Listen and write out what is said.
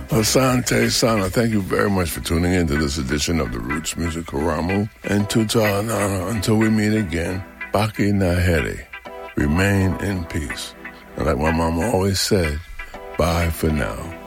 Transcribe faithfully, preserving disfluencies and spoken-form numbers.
Asante Sana, thank you very much for tuning in to this edition of the Roots Music Karamu. And Tuta Anana, until we meet again, Baki Naheri, remain in peace. And like my mama always said, bye for now.